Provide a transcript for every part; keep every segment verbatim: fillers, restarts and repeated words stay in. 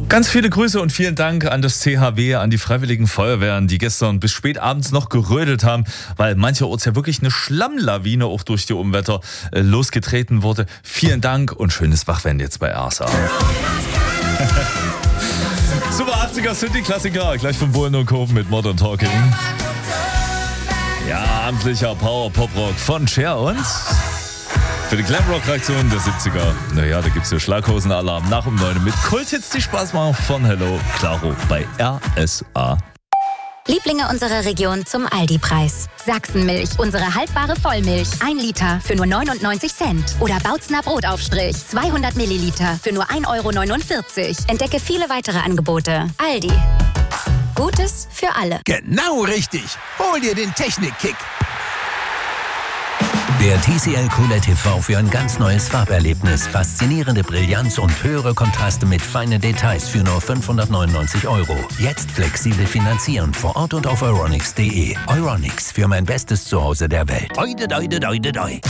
Ganz viele Grüße und vielen Dank an das C H W, an die Freiwilligen Feuerwehren, die gestern bis spät abends noch gerödelt haben, weil mancherorts ja wirklich eine Schlammlawine auch durch die Unwetter äh, losgetreten wurde. Vielen Dank und schönes Wachwerden jetzt bei R S A. Super achtziger City-Klassiker, gleich von Bohlen und Co. mit Modern Talking. Ja, amtlicher Power-Pop-Rock von Cher und... Für die Glamrock-Reaktion der siebziger, naja, da gibt's hier Schlaghosen-Alarm nach um neun mit Kulthits, die Spaß machen von Hello Claro bei R S A. Lieblinge unserer Region zum Aldi-Preis. Sachsenmilch, unsere haltbare Vollmilch. Ein Liter für nur neunundneunzig Cent. Oder Bautzner Brotaufstrich, zweihundert Milliliter für nur ein Euro neunundvierzig. Entdecke viele weitere Angebote. Aldi. Gutes für alle. Genau richtig. Hol dir den Technik-Kick. Der T C L Q L E D T V für ein ganz neues Farberlebnis. Faszinierende Brillanz und höhere Kontraste mit feinen Details für nur fünfhundertneunundneunzig Euro. Jetzt flexibel finanzieren vor Ort und auf euronics punkt de. Euronics, für mein bestes Zuhause der Welt. Oide, oide, oide, oide.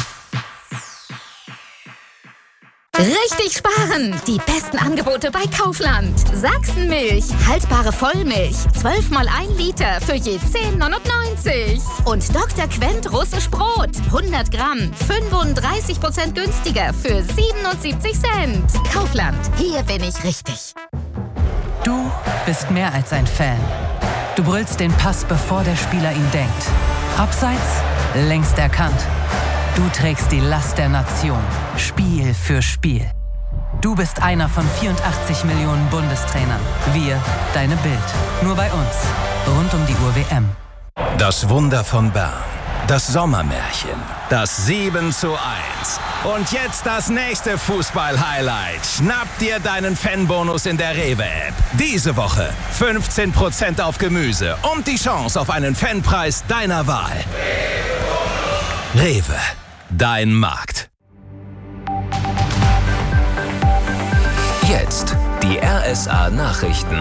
Richtig sparen! Die besten Angebote bei Kaufland. Sachsenmilch, haltbare Vollmilch, zwölf mal ein Liter für je zehn neunundneunzig. Und Doktor Quent russisch Brot, hundert Gramm, fünfunddreißig Prozent günstiger für siebenundsiebzig Cent. Kaufland, hier bin ich richtig. Du bist mehr als ein Fan. Du brüllst den Pass, bevor der Spieler ihn denkt. Abseits, längst erkannt. Du trägst die Last der Nation, Spiel für Spiel. Du bist einer von vierundachtzig Millionen Bundestrainern. Wir, deine Bild. Nur bei uns. Rund um die Uhr W M. Das Wunder von Bern. Das Sommermärchen. Das sieben zu eins. Und jetzt das nächste Fußball-Highlight. Schnapp dir deinen Fanbonus in der Rewe-App. Diese Woche fünfzehn Prozent auf Gemüse und die Chance auf einen Fanpreis deiner Wahl. Rewe. Dein Markt. Jetzt die R S A Nachrichten.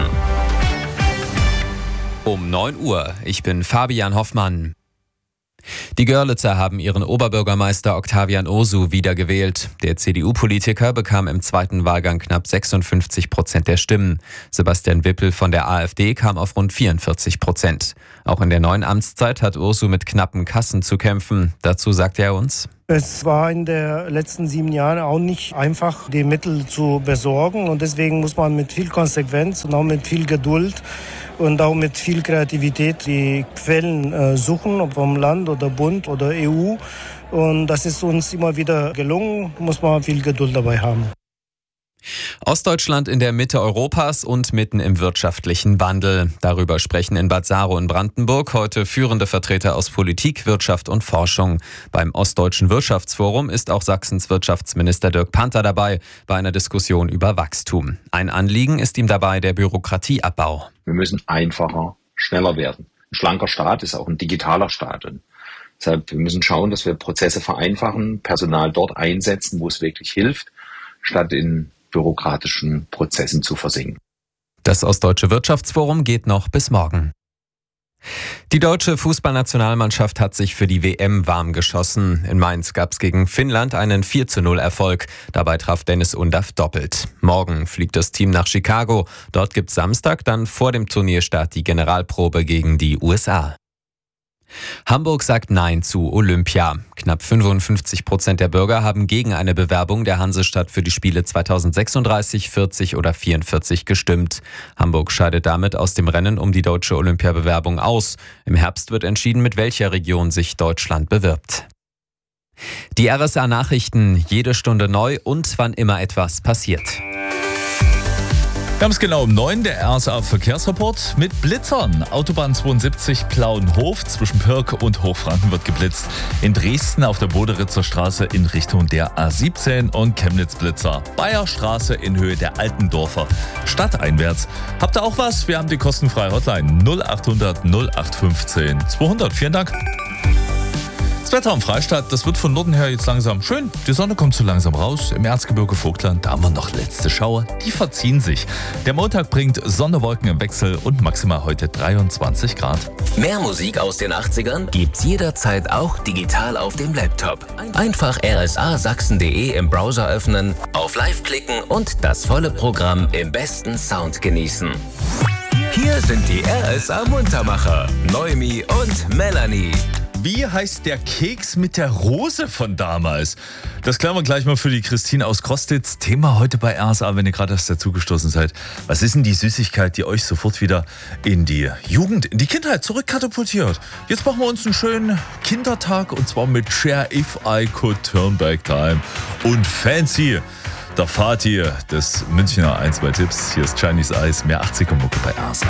Um neun Uhr. Ich bin Fabian Hoffmann. Die Görlitzer haben ihren Oberbürgermeister Octavian Ursu wiedergewählt. Der C D U-Politiker bekam im zweiten Wahlgang knapp sechsundfünfzig Prozent der Stimmen. Sebastian Wippel von der AfD kam auf rund vierundvierzig Prozent. Auch in der neuen Amtszeit hat Ursu mit knappen Kassen zu kämpfen. Dazu sagte er uns: Es war in den letzten sieben Jahren auch nicht einfach, die Mittel zu besorgen. Und deswegen muss man mit viel Konsequenz und auch mit viel Geduld und auch mit viel Kreativität die Quellen äh, suchen, ob vom Land oder Bund oder E U. Und das ist uns immer wieder gelungen, muss man viel Geduld dabei haben. Ostdeutschland in der Mitte Europas und mitten im wirtschaftlichen Wandel. Darüber sprechen in Bad Saro in Brandenburg heute führende Vertreter aus Politik, Wirtschaft und Forschung. Beim Ostdeutschen Wirtschaftsforum ist auch Sachsens Wirtschaftsminister Dirk Panther dabei bei einer Diskussion über Wachstum. Ein Anliegen ist ihm dabei der Bürokratieabbau. Wir müssen einfacher, schneller werden. Ein schlanker Staat ist auch ein digitaler Staat. Und deshalb wir müssen schauen, dass wir Prozesse vereinfachen, Personal dort einsetzen, wo es wirklich hilft, statt in bürokratischen Prozessen zu versinken. Das Ostdeutsche Wirtschaftsforum geht noch bis morgen. Die deutsche Fußballnationalmannschaft hat sich für die W M warm geschossen. In Mainz gab es gegen Finnland einen vier zu null Erfolg. Dabei traf Dennis Undaff doppelt. Morgen fliegt das Team nach Chicago. Dort gibt es Samstag dann vor dem Turnierstart die Generalprobe gegen die U S A. Hamburg sagt Nein zu Olympia. Knapp fünfundfünfzig Prozent der Bürger haben gegen eine Bewerbung der Hansestadt für die Spiele zweitausendsechsunddreißig, vierzig oder vierundvierzig gestimmt. Hamburg scheidet damit aus dem Rennen um die deutsche Olympiabewerbung aus. Im Herbst wird entschieden, mit welcher Region sich Deutschland bewirbt. Die R S A Nachrichten, jede Stunde neu und wann immer etwas passiert. Ganz genau um neun, der R S A Verkehrsreport mit Blitzern. Autobahn zweiundsiebzig Plauenhof zwischen Pirk und Hochfranken wird geblitzt. In Dresden auf der Boderitzer Straße in Richtung der A siebzehn und Chemnitz Blitzer. Bayerstraße in Höhe der Altendorfer stadteinwärts. Habt ihr auch was? Wir haben die kostenfreie Hotline null achthundert null acht fünfzehn zweihundert. Vielen Dank. Das Wetter am Freistaat, das wird von Norden her jetzt langsam schön. Die Sonne kommt so langsam raus. Im Erzgebirge Vogtland, da haben wir noch letzte Schauer. Die verziehen sich. Der Montag bringt Sonne, Wolken im Wechsel und maximal heute dreiundzwanzig Grad. Mehr Musik aus den achtzigern gibt's jederzeit auch digital auf dem Laptop. Einfach r s a sachsen punkt d e im Browser öffnen, auf Live klicken und das volle Programm im besten Sound genießen. Hier sind die R S A Muntermacher, Noemi und Melanie. Wie heißt der Keks mit der Rose von damals? Das klären wir gleich mal für die Christine aus Krostitz. Thema heute bei R S A, wenn ihr gerade erst dazugestoßen seid. Was ist denn die Süßigkeit, die euch sofort wieder in die Jugend, in die Kindheit zurückkatapultiert? Jetzt machen wir uns einen schönen Kindertag und zwar mit Share If I Could Turn Back Time und Fancy. Der Fatih des Münchner ein zwei Tipps. Hier ist Chinese Eyes, mehr achtziger Mucke bei R S A.